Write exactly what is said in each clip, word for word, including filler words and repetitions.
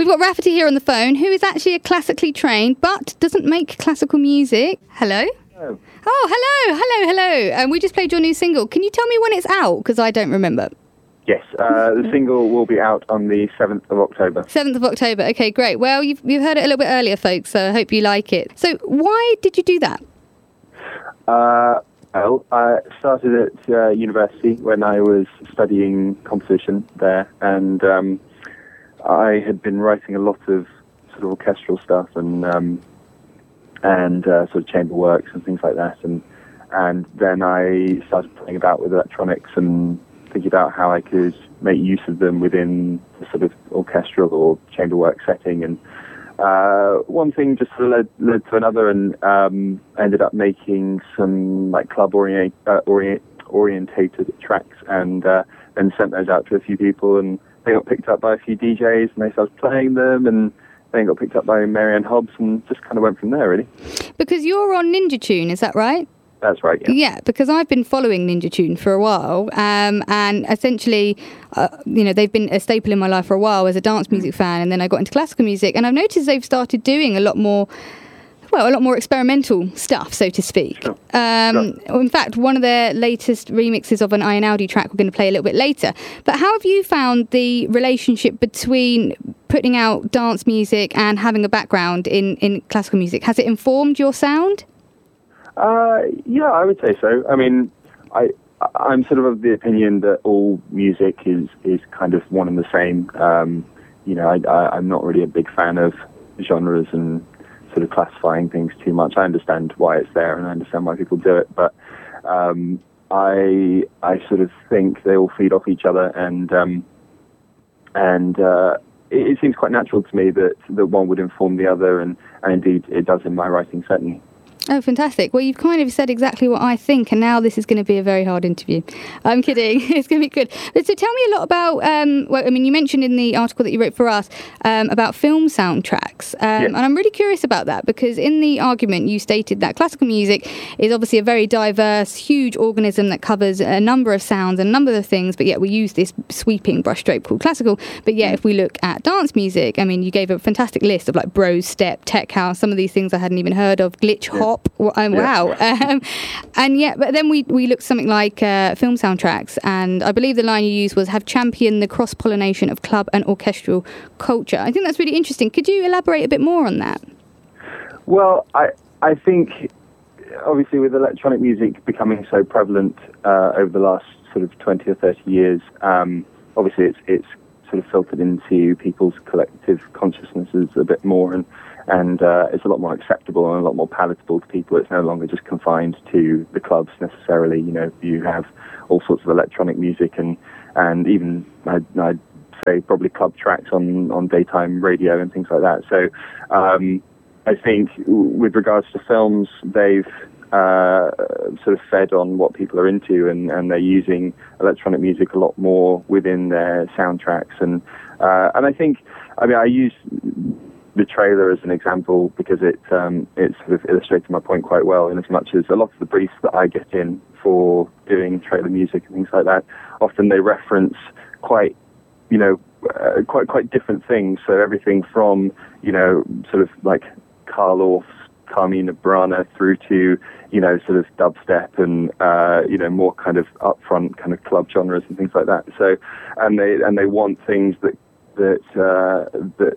We've got Rafferty here on the phone, who is actually a classically trained but doesn't make classical music. Hello? Hello. Oh, hello, hello, hello. And um, we just played your new single. Can you tell me when it's out? Because I don't remember. Yes, uh, the single will be out on the seventh of October. seventh of October. Okay, great. Well, you've, you've heard it a little bit earlier, folks, so I hope you like it. So why did you do that? Uh, well, I started at uh, university when I was studying composition there, and um, I had been writing a lot of sort of orchestral stuff and um, and uh, sort of chamber works and things like that, and and then I started playing about with electronics and thinking about how I could make use of them within the sort of orchestral or chamber work setting, and uh, one thing just sort of led, led to another, and um, ended up making some like club orient, uh, orient orientated tracks, and uh, then sent those out to a few people, and they got picked up by a few D Js, and they started playing them, and then got picked up by Marianne Hobbs, and just kind of went from there, really. Because you're on Ninja Tune, is that right? That's right, yeah. Yeah, because I've been following Ninja Tune for a while, um, and essentially, uh, you know, they've been a staple in my life for a while as a dance music fan, and then I got into classical music, and I've noticed they've started doing a lot more, well, a lot more experimental stuff, so to speak. Sure. Um, sure. In fact, one of their latest remixes of an Einaudi track we're going to play a little bit later. But how have you found the relationship between putting out dance music and having a background in, in classical music? Has it informed your sound? Uh, yeah, I would say so. I mean, I, I'm sort of of the opinion that all music is, is kind of one and the same. Um, you know, I, I, I'm not really a big fan of genres and sort of classifying things too much. I understand why it's there and I understand why people do it, but um, I I sort of think they all feed off each other, and um, and uh, it, it seems quite natural to me that, that one would inform the other, and, and indeed it does in my writing, certainly. Oh, fantastic. Well, you've kind of said exactly what I think, and now this is going to be a very hard interview. I'm kidding. It's going to be good. But so tell me a lot about, um, well, I mean, you mentioned in the article that you wrote for us um, about film soundtracks, um, yeah. and I'm really curious about that, because in the argument you stated that classical music is obviously a very diverse, huge organism that covers a number of sounds and a number of things, but yet we use this sweeping brushstroke called classical. But yet, mm. if we look at dance music, I mean, you gave a fantastic list of like bros, step, tech house, some of these things I hadn't even heard of, glitch hop. Yeah. Um, wow. Um, and yet, but then we, we looked at something like uh, film soundtracks, and I believe the line you used was have championed the cross-pollination of club and orchestral culture. I think that's really interesting. Could you elaborate a bit more on that? Well, I I think obviously with electronic music becoming so prevalent uh, over the last sort of twenty or thirty years, um, obviously it's it's sort of filtered into people's collective consciousnesses a bit more, and and uh, it's a lot more acceptable and a lot more palatable to people. It's no longer just confined to the clubs necessarily. You know, you have all sorts of electronic music, and and even I'd, I'd say probably club tracks on, on daytime radio and things like that. So um, I think with regards to films, they've uh, sort of fed on what people are into, and, and they're using electronic music a lot more within their soundtracks. And uh, and I think, I mean, I use the trailer as an example because it um, it sort of illustrated my point quite well, in as much as a lot of the briefs that I get in for doing trailer music and things like that, often they reference quite, you know, uh, quite quite different things. So everything from, you know, sort of like Carl Orff's Carmina Burana through to, you know, sort of dubstep and, uh, you know, more kind of upfront kind of club genres and things like that. So, and they and they want things that that uh, that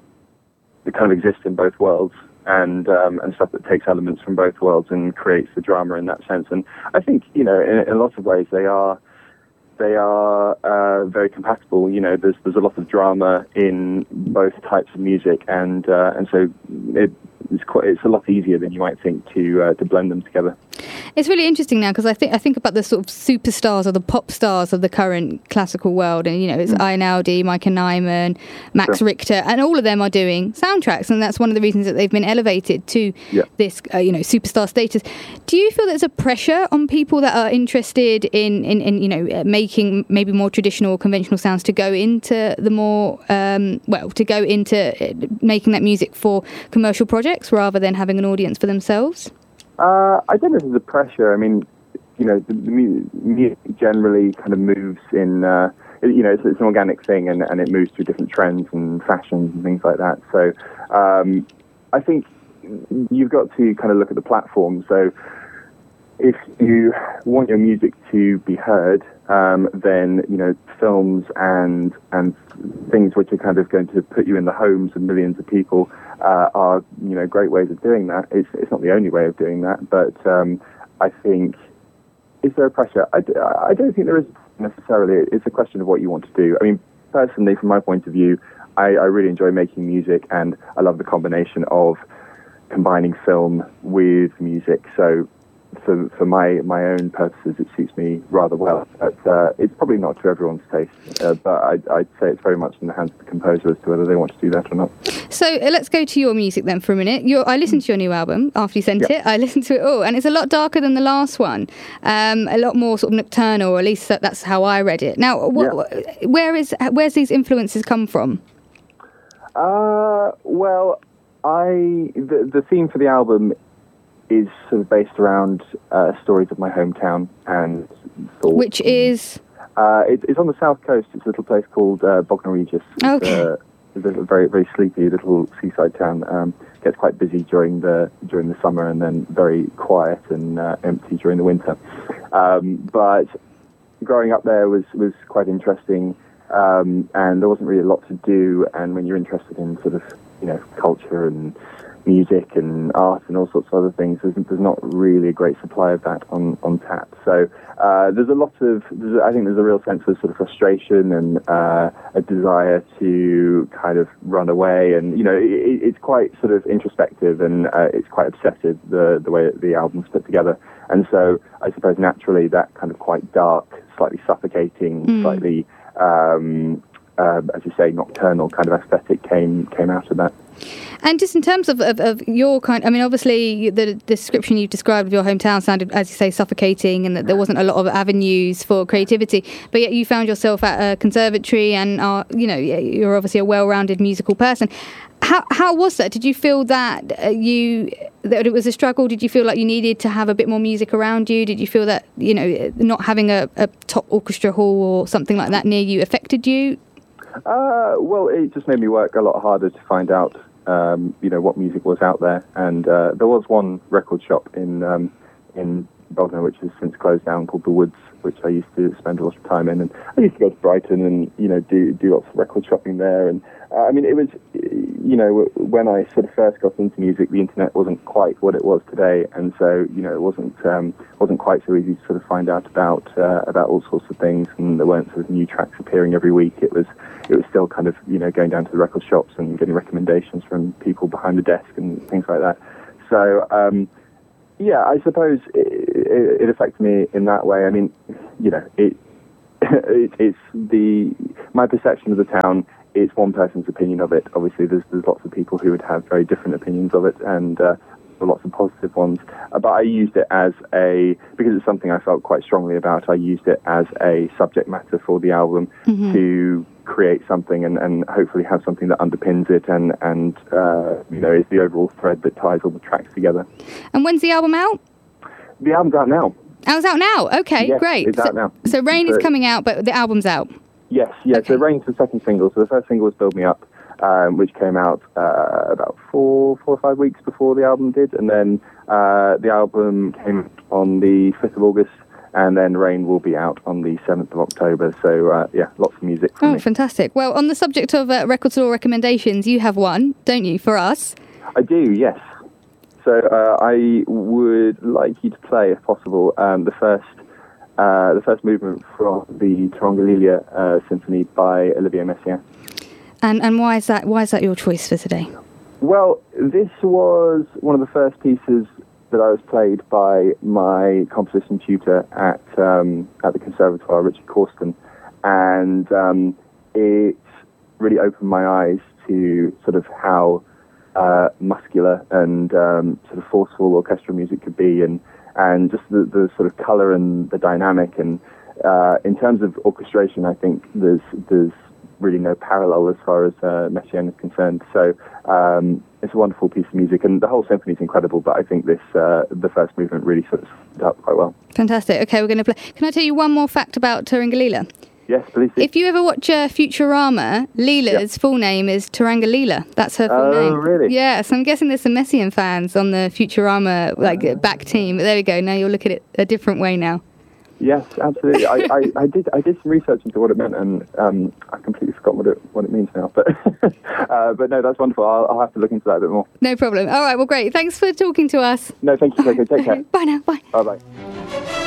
that kind of exist in both worlds, and um, and stuff that takes elements from both worlds and creates the drama in that sense. And I think, you know, in, in lots of ways they are they are uh, very compatible. You know, there's there's a lot of drama in both types of music, and uh, and so it, it's quite it's a lot easier than you might think to uh, to blend them together. It's really interesting now, because I think I think about the sort of superstars or the pop stars of the current classical world, and you know, it's mm. Einaudi, Micah Nyman, Max sure. Richter, and all of them are doing soundtracks, and that's one of the reasons that they've been elevated to yeah. this uh, you know, superstar status. Do you feel there's a pressure on people that are interested in in, in you know, making maybe more traditional or conventional sounds to go into the more um, well to go into making that music for commercial projects rather than having an audience for themselves? Uh, I don't know if there's a pressure. I mean, you know, the, the music generally kind of moves in uh, you know, it's, it's an organic thing, and, and it moves through different trends and fashions and things like that. So um, I think you've got to kind of look at the platform. So if you want your music to be heard, um, then, you know, films and and things which are kind of going to put you in the homes of millions of people uh, are, you know, great ways of doing that. It's, it's not the only way of doing that, but um, I think, is there a pressure? I, I don't think there is necessarily. It's a question of what you want to do. I mean, personally, from my point of view, I, I really enjoy making music, and I love the combination of combining film with music. So for for my, my own purposes, it suits me rather well. But uh, it's probably not to everyone's taste. Uh, but I'd, I'd say it's very much in the hands of the composer as to whether they want to do that or not. So uh, let's go to your music then for a minute. Your, I listened to your new album after you sent Yep. it. I listened to it all, and it's a lot darker than the last one. Um, a lot more sort of nocturnal, or at least that's how I read it. Now, what, Yeah. where is where's these influences come from? Uh, well, I the, the theme for the album is sort of based around uh, stories of my hometown and thoughts. Which is? Uh, it, it's on the south coast. It's a little place called uh, Bognor Regis. It's, Okay. uh, it's a very, very sleepy little seaside town. Um, gets quite busy during the during the summer, and then very quiet and uh, empty during the winter. Um, but growing up there was was quite interesting, um, and there wasn't really a lot to do. And when you're interested in sort of, you know, culture and music and art and all sorts of other things, there's, there's not really a great supply of that on, on tap. So uh, there's a lot of, there's, I think there's a real sense of sort of frustration and uh, a desire to kind of run away. And, you know, it, it's quite sort of introspective, and uh, it's quite obsessive, the, the way that the album's put together. And so I suppose naturally that kind of quite dark, slightly suffocating, mm. slightly, um, uh, as you say, nocturnal kind of aesthetic came came out of that. And just in terms of, of, of your kind, I mean, obviously the description you described of your hometown sounded, as you say, suffocating, and that there wasn't a lot of avenues for creativity. But yet you found yourself at a conservatory, and are, you know, you're obviously a well-rounded musical person. How how was that? Did you feel that uh, you that it was a struggle? Did you feel like you needed to have a bit more music around you? Did you feel that, you know, not having a, a top orchestra hall or something like that near you affected you? Uh, well, it just made me work a lot harder to find out, um, you know, what music was out there. And uh, there was one record shop in um, in Bognor, which has since closed down, called The Woods, which I used to spend a lot of time in. And I used to go to Brighton and, you know, do do lots of record shopping there. And uh, I mean, it was, you know, when I sort of first got into music, the internet wasn't quite what it was today, and so, you know, it wasn't um, wasn't quite so easy to sort of find out about uh, about all sorts of things, and there weren't sort of new tracks appearing every week. It was it was still kind of, you know, going down to the record shops and getting recommendations from people behind the desk and things like that. So. Um, Yeah, I suppose it, it, it affected me in that way. I mean, you know, it, it it's the my perception of the town. It's one person's opinion of it. Obviously, there's there's lots of people who would have very different opinions of it, and uh, lots of positive ones. Uh, but I used it as a because it's something I felt quite strongly about. I used it as a subject matter for the album mm-hmm. to create something and, and hopefully have something that underpins it and and uh, you know, is the overall thread that ties all the tracks together. And when's the album out? The album's out now. Oh, it's out now. Okay, yes, great. It's so, out now. So Rain so, is coming out, but the album's out. Yes, yes. Okay. So Rain's the second single. So the first single was Build Me Up, um, which came out uh, about four, four or five weeks before the album did, and then uh, the album came on the fifth of August. And then Rain will be out on the seventh of October. So, uh, yeah, lots of music from Oh, me. fantastic. Well, on the subject of uh, record store recommendations, you have one, don't you, for us? I do, yes. So uh, I would like you to play, if possible, um, the first uh, the first movement from the Trongalila uh, Symphony by Olivier Messiaen. And and why is that? Why is that your choice for today? Well, this was one of the first pieces that I was played by my composition tutor at um, at the Conservatoire, Richard Corsten, and um, it really opened my eyes to sort of how uh, muscular and um, sort of forceful orchestral music could be, and and just the, the sort of colour and the dynamic. And uh, in terms of orchestration, I think there's there's really no parallel as far as uh, Messiaen is concerned. So um, it's a wonderful piece of music, and the whole symphony is incredible, but I think this uh, the first movement really sort of summed up quite well. Fantastic. Okay, we're going to play. Can I tell you one more fact about Trongalila? Yep. Yes, please do. If you ever watch uh, Futurama, Leela's Yeah. full name is Taranga Leela. That's her full Oh, name. really? Yeah, so I'm guessing there's some Messian fans on the Futurama like Oh. back team. But there we go. Now you'll look at it a different way now. Yes, absolutely. I, I, I did I did some research into what it meant, and um, I completely forgot what it what it means now. But uh, but no, that's wonderful. I'll, I'll have to look into that a bit more. No problem. All right, well, great. Thanks for talking to us. No, thank you, Coco. Take care. Bye now. Bye. Bye bye.